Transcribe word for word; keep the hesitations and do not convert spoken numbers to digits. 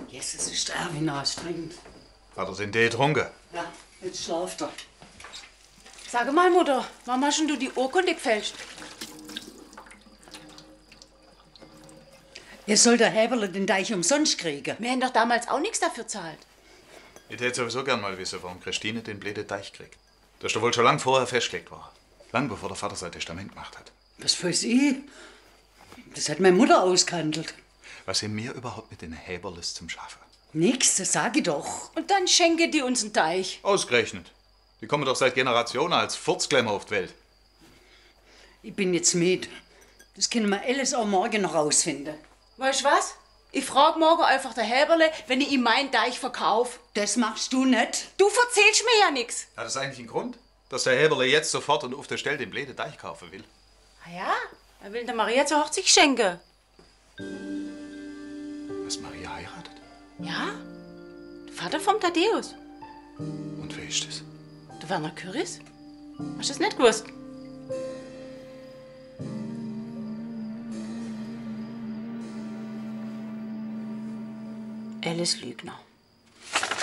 Jesus, ist Erwin anstrengend. Hat er den Tee getrunken? Ja, jetzt schlaft er. Sag mal, Mutter, warum hast du die Urkunde gefälscht? Jetzt soll der Häberle den Deich umsonst kriegen. Wir haben doch damals auch nichts dafür gezahlt. Ich hätte sowieso gern mal wissen, warum Christine den blöden Deich kriegt. Das ist doch wohl schon lang vorher festgelegt worden. Lang bevor der Vater sein Testament gemacht hat. Was weiß ich? Das hat meine Mutter ausgehandelt. Was haben wir überhaupt mit den Häberles zum Schaffen? Nix, das sag ich doch. Und dann schenke die uns einen Teich. Ausgerechnet. Die kommen doch seit Generationen als Furzklemmer auf die Welt. Ich bin jetzt mit. Das können wir alles auch morgen noch rausfinden. Weißt du was? Ich frag morgen einfach der Häberle, wenn ich ihm meinen Teich verkaufe. Das machst du nicht. Du erzählst mir ja nichts. Hat das eigentlich einen Grund, dass der Häberle jetzt sofort und auf der Stelle den blöden Deich kaufen will? Ah ja, er will der Maria zur Hochzeit schenken. Dass Maria heiratet? Ja, der Vater vom Thaddäus. Und wer ist das? Der Werner Küris? Hast du das nicht gewusst? Alice Lügner.